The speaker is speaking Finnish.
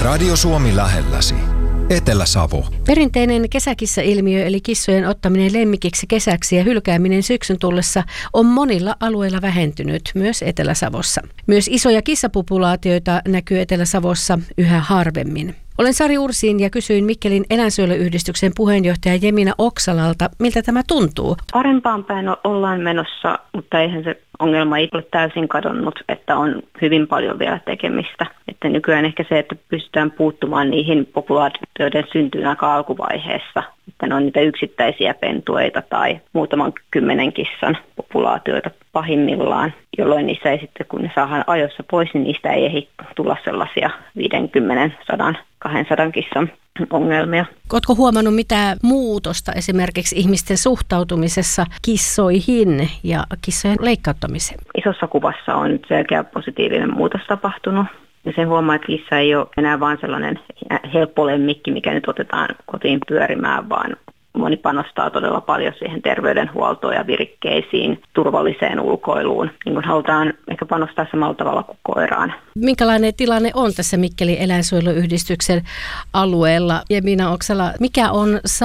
Radio Suomi lähelläsi. Etelä-Savo. Perinteinen kesäkissa-ilmiö eli kissojen ottaminen lemmikiksi kesäksi ja hylkääminen syksyn tullessa on monilla alueilla vähentynyt, myös Etelä-Savossa. Myös isoja kissapopulaatioita näkyy Etelä-Savossa yhä harvemmin. Olen Sari Ursiin ja kysyin Mikkelin eläinsuojeluyhdistyksen puheenjohtaja Jemina Oksalalta, miltä tämä tuntuu. Parempaan päin ollaan menossa, mutta eihän se ongelma ei ole täysin kadonnut, että on hyvin paljon vielä tekemistä. Että nykyään ehkä se, että pystytään puuttumaan niihin populaatioiden syntyyn aika alkuvaiheessa, että ne on niitä yksittäisiä pentueita tai muutaman 10 kissan populaatioita pahimmillaan, jolloin niissä ei sitten, kun ne saadaan ajoissa pois, niin niistä ei ehdi tulla sellaisia 50, 100, 200 kissan ongelmia. Oletko huomannut mitä muutosta esimerkiksi ihmisten suhtautumisessa kissoihin ja kissojen leikkauttamiseen? Isossa kuvassa on nyt selkeä positiivinen muutos tapahtunut. Ja sen huomaa, että kissa ei ole enää vaan sellainen helppo lemmikki, mikä nyt otetaan kotiin pyörimään, vaan moni panostaa todella paljon siihen terveydenhuoltoon ja virikkeisiin, turvalliseen ulkoiluun. Niin kun halutaan ehkä panostaa samalla tavalla kuin koiraan. Minkälainen tilanne on tässä Mikkelin eläinsuojeluyhdistyksen alueella? Jemina Oksala, mikä on